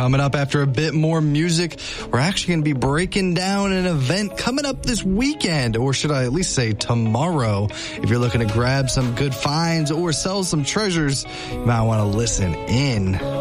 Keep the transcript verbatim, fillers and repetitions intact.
Coming up after a bit more music, we're actually going to be breaking down an event coming up this weekend, or should I at least say tomorrow. If you're looking to grab some good finds or sell some treasures, you might want to listen in.